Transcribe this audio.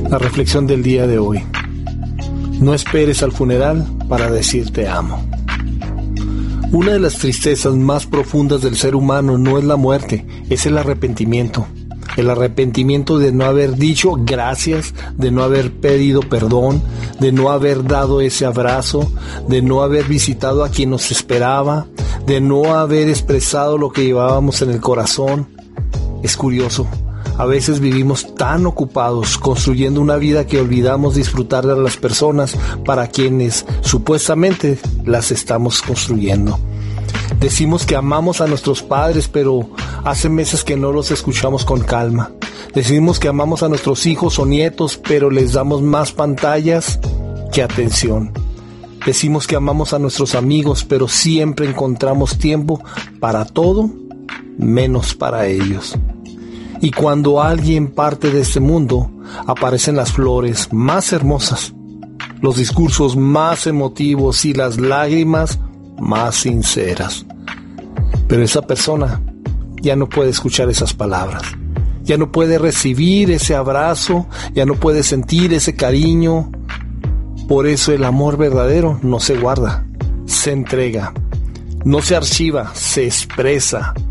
La reflexión del día de hoy: no esperes al funeral para decir te amo. Una de las tristezas más profundas del ser humano no es la muerte, es el arrepentimiento. El arrepentimiento de no haber dicho gracias, de no haber pedido perdón, de no haber dado ese abrazo, de no haber visitado a quien nos esperaba, de no haber expresado lo que llevábamos en el corazón. Es curioso, a veces vivimos tan ocupados construyendo una vida que olvidamos disfrutar de las personas para quienes supuestamente las estamos construyendo. Decimos que amamos a nuestros padres, pero hace meses que no los escuchamos con calma. Decimos que amamos a nuestros hijos o nietos, pero les damos más pantallas que atención. Decimos que amamos a nuestros amigos, pero siempre encontramos tiempo para todo, menos para ellos. Y cuando alguien parte de este mundo, aparecen las flores más hermosas, los discursos más emotivos y las lágrimas más sinceras. Pero esa persona ya no puede escuchar esas palabras, ya no puede recibir ese abrazo, ya no puede sentir ese cariño. Por eso el amor verdadero no se guarda, se entrega, no se archiva, se expresa.